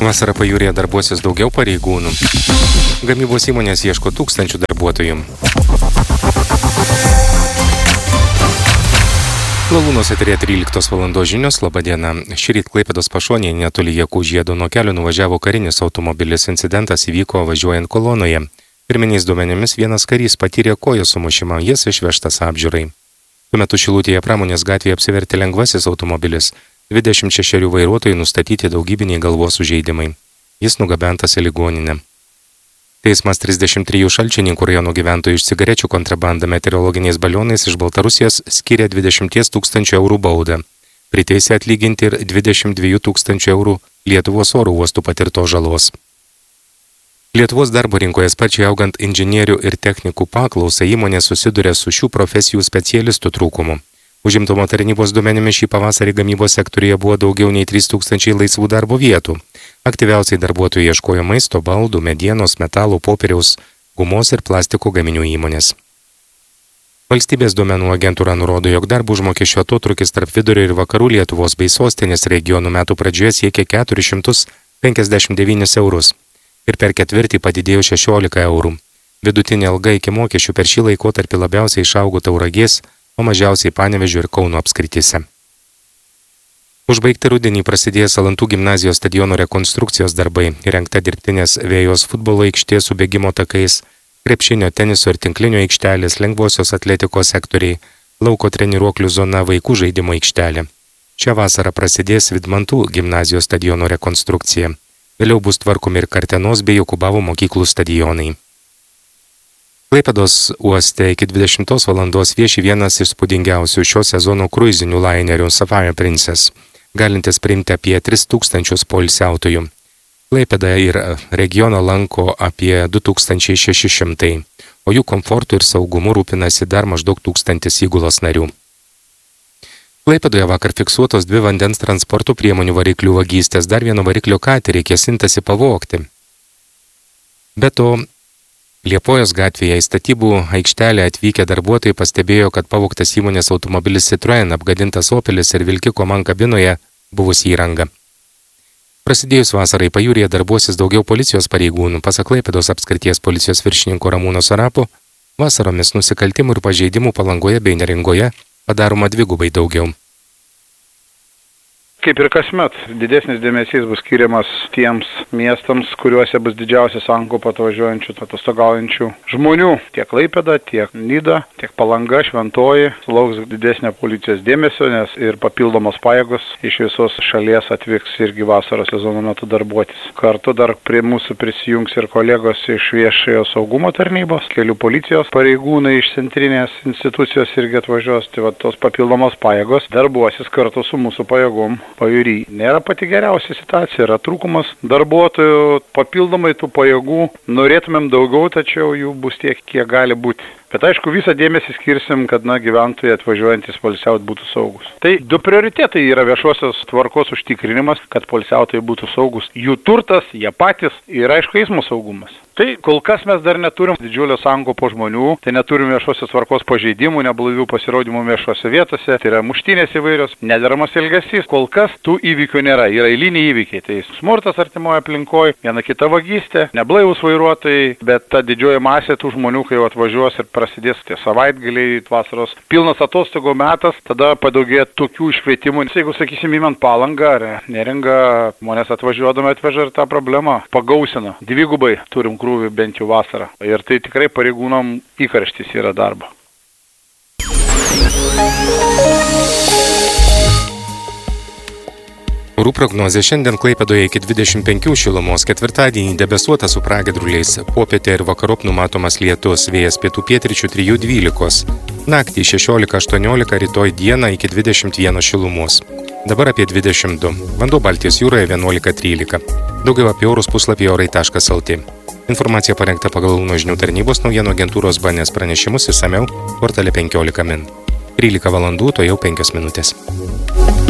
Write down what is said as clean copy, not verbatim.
Vasarą pajūryje darbuosis daugiau pareigūnų. Gamybos įmonės ieško 1000 darbuotojų. Lalūnos eteryje 13 valandos žinios. Labadiena. Šįryt Klaipėdos pašonėje netoli Jakų žiedo nuo kelio nuvažiavo karinis automobilis. Incidentas įvyko važiuojant kolonoje. Pirminiais duomenimis vienas karys patyrė kojos sumušimą, jis išvežtas apžiūrai. Tuo metu Šilutėje Pramonės gatvėje apsivertė lengvasis automobilis. 26 vairuotojai nustatyti daugybiniai galvos sužeidimai. Jis nugabentas į ligoninę. Teismas 33 Šalčininkų rajono gyventojų iš cigarečių kontrabandą meteorologiniais balionais iš Baltarusijos skiria 20 000 eurų baudą. Priteisė atlyginti ir 22 000 eurų Lietuvos oro uostų patirtos žalos. Lietuvos darbo rinkoje sparčiai augant inžinierių ir technikų paklausą įmonė susiduria su šių profesijų specialistų trūkumu. Užimtumo tarnybos duomenimis šį pavasarį gamybos sektoriuje buvo daugiau nei 3000 laisvų darbo vietų. Aktyviausiai darbuotojų ieškojo maisto, baldų, medienos, metalų, popieriaus, gumos ir plastiko gaminių įmonės. Valstybės duomenų agentūra nurodo, jog darbo užmokesčio atotrūkis tarp vidurio ir vakarų Lietuvos bei sostinės regionų metų pradžioje siekė 459 eurus. Ir per ketvirtį padidėjo 16 eurų. Vidutinė alga iki mokesčių per šį laikotarpį labiausiai išaugo Tauragės, o mažiausiai Panevėžio ir Kauno apskrityse. Užbaigti rudenį prasidėjęs Salantų gimnazijos stadiono rekonstrukcijos darbai, įrengta dirbtinės vėjos futbolo aikštė su bėgimo takais, krepšinio, teniso ir tinklinio aikštelės, lengvosios atletikos sektoriai, lauko treniruoklių zona, vaikų žaidimo aikštelė. Šią vasarą prasidės Vidmantų gimnazijos stadiono rekonstrukcija. Vėliau bus tvarkomi ir Kartenos bei Jokūbavo mokyklų stadionai. Klaipėdos uoste iki 20 valandos vieši vienas iš įspūdingiausių šio sezono kruizinių lainerių Sapphire Princess, galintis priimti apie 3000 poilsiautojų. Klaipėdą ir regioną lanko apie 2600, o jų komfortu ir saugumu rūpinasi dar maždaug 1000 įgulos narių. Klaipėdoje vakar fiksuotos 2 vandens transporto priemonių variklių vagystės, dar vieno variklio katerį kėsintasi pavogti. Be to, Liepojos gatvėje į statybų aikštelę atvykę darbuotojai pastebėjo, kad pavogtas įmonės automobilis Citroen, apgadintas Opelis ir vilkiko man kabinoje buvusi įranga. Prasidėjus vasarai pajūryje darbuosis daugiau policijos pareigūnų. Pasak Klaipėdos apskrities policijos viršininko Ramūno Sarapo, vasaromis nusikaltimų ir pažeidimų Palangoje bei Neringoje padaroma 2 daugiau. Kaip ir kasmet, didesnis dėmesys bus skiriamas tiems miestams, kuriuose bus didžiausia sankaupa atvažiuojančių, atostogaujančių žmonių. Tiek Klaipėda, tiek Nida, tiek Palanga, Šventoji sulauks didesnio policijos dėmesio, nes ir papildomos pajėgos iš visos šalies atvyks irgi vasaros sezono metu darbuotis. Kartu dar prie mūsų prisijungs ir kolegos iš viešojo saugumo tarnybos, kelių policijos pareigūnai iš centrinės institucijos irgi atvažiuos. Tai tos papildomos pajėgos darbuosis kartu su mūsų pajėgom. Pajūry nėra pati geriausia situacija, yra trūkumas darbuotojų, papildomai tų pajėgų, norėtumėm daugiau, tačiau jų bus tiek, kiek gali būti. Bet aišku, visą dėmesį skirsim, kad gyventojai atvažiuojantys poilsiauti būtų saugus. Tai 2 prioritetai yra viešosios tvarkos užtikrinimas, kad poilsiautojai būtų saugus, jų turtas, jie patys ir aišku eismo saugumas. Tai kol kas mes dar neturim didžiulio sankaupo žmonių, tai neturim viešosios tvarkos pažeidimų, neblaivių pasirodymų viešose vietose, tai yra muštynės įvairios, nederamas elgesys. Kol kas tų įvykių nėra, yra eiliniai įvykiai, tai smurtas artimoje aplinkoje, viena kita vagystė, neblaivūs vairuotojai, bet ta didžioji masė tų žmonių, kai atvažiuos ir prasidės tie savaitgaliai, vasaros pilnas atostogų metas, tada padaugėja tokių iškvietimų. Jeigu sakysim, įmant Palangą ar Neringą, žmonės atvažiuodami atveža ir tą problemą pagausina. 2 turim krūvį bent jau vasarą. Ir tai tikrai pareigūnam įkarštis yra darbo. Orų prognozė šiandien Klaipėdoje iki 25 šilumos, ketvirtadienį debesuota su pragiedruliais, popietę ir vakarop numatomas lietus, vėjas pietų pietryčių 3–12, naktį 16–18, rytoj dieną iki 21 šilumos. Dabar apie 22, vanduo Baltijos jūroje 11–13. Daugiau apie orus puslapyje orai.lt. Informacija parengta pagal Launo žinių tarnybos naujienų agentūros BNS pranešimus išsamiau portale 15 min. 13 valandų, to jau 5 minutės.